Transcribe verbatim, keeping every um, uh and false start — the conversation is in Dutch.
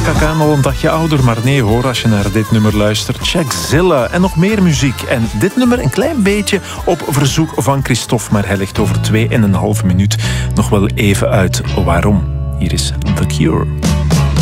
Chaka Khan al een dagje ouder, maar nee hoor, als je naar dit nummer luistert. Checkzilla en nog meer muziek. En dit nummer een klein beetje op verzoek van Christophe, maar hij legt over twee en een halve minuut nog wel even uit waarom. Hier is The Cure.